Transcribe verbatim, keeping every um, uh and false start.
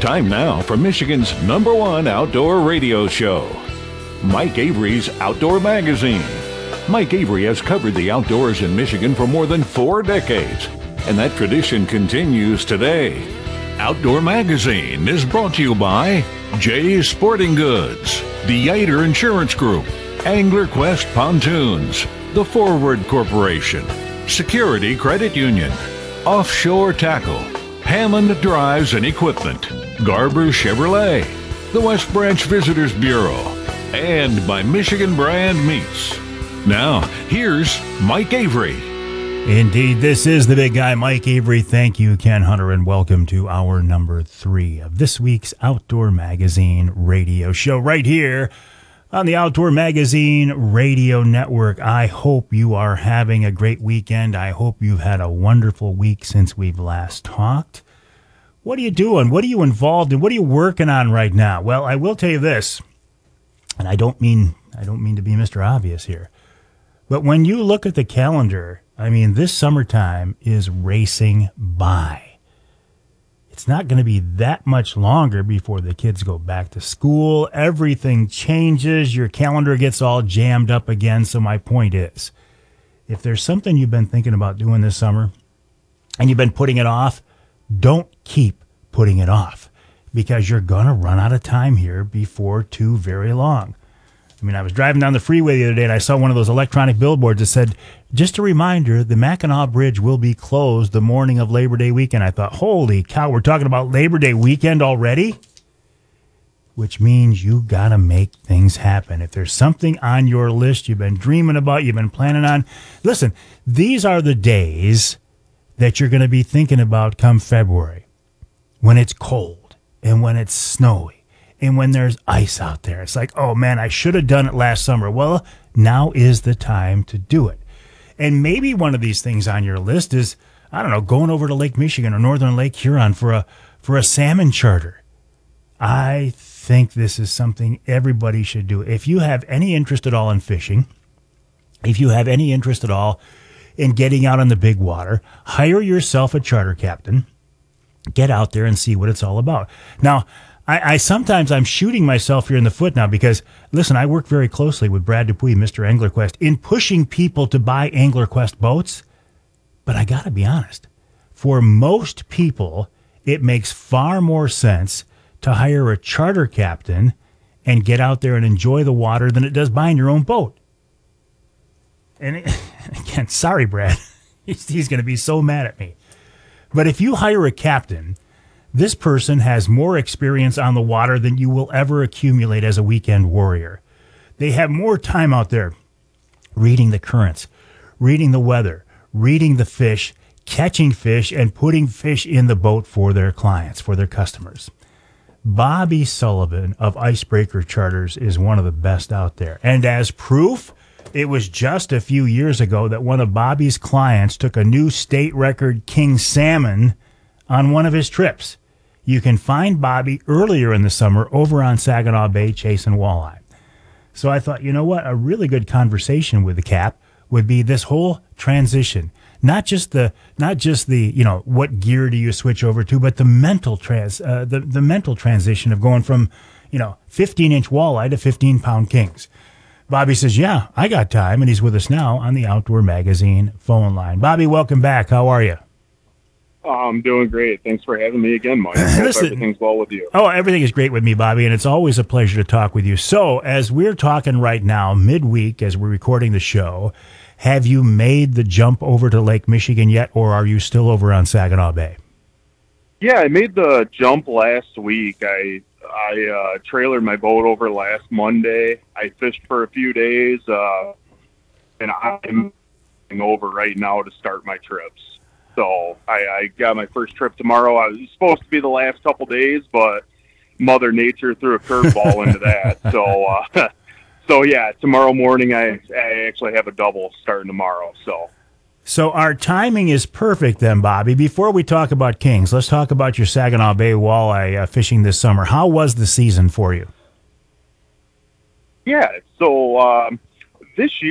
Time now for Michigan's number one outdoor radio show, Mike Avery's Outdoor Magazine. Mike Avery has covered the outdoors in Michigan for more than four decades, and that tradition continues today. Outdoor Magazine is brought to you by Jay's Sporting Goods, the Yater Insurance Group, Angler Quest Pontoons, The Forward Corporation, Security Credit Union, Offshore Tackle, Hammond Drives and Equipment, Garber Chevrolet, the West Branch Visitors Bureau, and by Michigan Brand Meats. Now, here's Mike Avery. Indeed, this is the big guy, Mike Avery. Thank you, Ken Hunter, and welcome to our number three of this week's Outdoor Magazine radio show right here on the Outdoor Magazine Radio Network. I hope you are having a great weekend. I hope you've had a wonderful week since we've last talked. What are you doing? What are you involved in? What are you working on right now? Well, I will tell you this, and I don't mean I don't mean to be Mister Obvious here, but when you look at the calendar, I mean, this summertime is racing by. It's not going to be that much longer before the kids go back to school. Everything changes. Your calendar gets all jammed up again. So my point is, if there's something you've been thinking about doing this summer and you've been putting it off, don't keep putting it off, because you're going to run out of time here before too very long. I mean, I was driving down the freeway the other day and I saw one of those electronic billboards that said, just a reminder, the Mackinac Bridge will be closed the morning of Labor Day weekend. I thought, holy cow, we're talking about Labor Day weekend already? Which means you got to make things happen. If there's something on your list you've been dreaming about, you've been planning on, listen, these are the days that you're going to be thinking about come February, when it's cold and when it's snowy. And when there's ice out there, it's like, oh, man, I should have done it last summer. Well, now is the time to do it. And maybe one of these things on your list is, I don't know, going over to Lake Michigan or Northern Lake Huron for a for a salmon charter. I think this is something everybody should do. If you have any interest at all in fishing, if you have any interest at all in getting out on the big water, hire yourself a charter captain. Get out there and see what it's all about. Now, I, I sometimes I'm shooting myself here in the foot now because, listen, I work very closely with Brad Dupuis, Mister AnglerQuest, in pushing people to buy AnglerQuest boats. But I got to be honest, for most people, it makes far more sense to hire a charter captain and get out there and enjoy the water than it does buying your own boat. And it, again, sorry, Brad, he's, he's going to be so mad at me. But if you hire a captain, this person has more experience on the water than you will ever accumulate as a weekend warrior. They have more time out there reading the currents, reading the weather, reading the fish, catching fish, and putting fish in the boat for their clients, for their customers. Bobby Sullivan of Icebreaker Charters is one of the best out there. And as proof, it was just a few years ago that one of Bobby's clients took a new state record king salmon on one of his trips. You can find Bobby earlier in the summer over on Saginaw Bay chasing walleye. So I thought, you know what? A really good conversation with the Cap would be this whole transition. Not just the, not just the, you know, what gear do you switch over to, but the mental trans, uh, the, the mental transition of going from, you know, fifteen inch walleye to fifteen pound kings. Bobby says, yeah, I got time. And he's with us now on the Outdoor Magazine phone line. Bobby, welcome back. How are you? Oh, I'm doing great. Thanks for having me again, Mike. Hope Listen, everything's well with you. Oh, everything is great with me, Bobby, and it's always a pleasure to talk with you. So, as we're talking right now, midweek, as we're recording the show, have you made the jump over to Lake Michigan yet, or are you still over on Saginaw Bay? Yeah, I made the jump last week. I I uh, trailered my boat over last Monday. I fished for a few days, uh, and I'm over right now to start my trips. So I, I got my first trip tomorrow. I was supposed to be the last couple days, but Mother Nature threw a curveball into that. So, uh, so yeah, tomorrow morning I, I actually have a double starting tomorrow. So, so our timing is perfect then, Bobby. Before we talk about kings, let's talk about your Saginaw Bay walleye uh, fishing this summer. How was the season for you? Yeah, so um, this